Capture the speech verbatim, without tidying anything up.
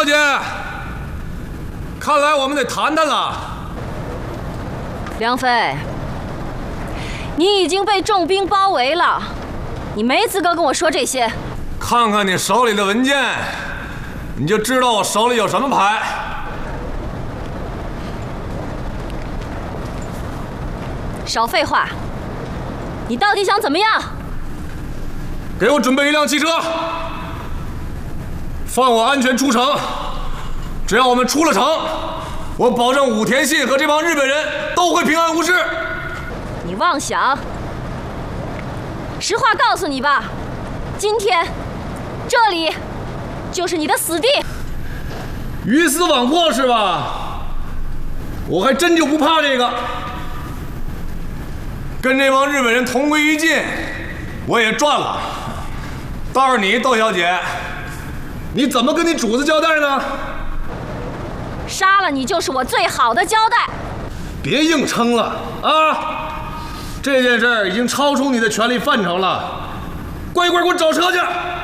小姐，看来我们得谈谈了。 梁飞，你已经被重兵包围了，你没资格跟我说这些。 看看你手里的文件，你就知道我手里有什么牌。 少废话，你到底想怎么样？ 给我准备一辆汽车，放我安全出城。只要我们出了城，我保证武田信和这帮日本人都会平安无事。 你妄想！实话告诉你吧，今天这里就是你的死地。 鱼死网破是吧？我还真就不怕这个。跟这帮日本人同归于尽，我也赚了。倒是你，窦小姐，你怎么跟你主子交代呢？ 杀了你就是我最好的交代。 别硬撑了啊！这件事儿已经超出你的权力范畴了，乖乖给我找车去。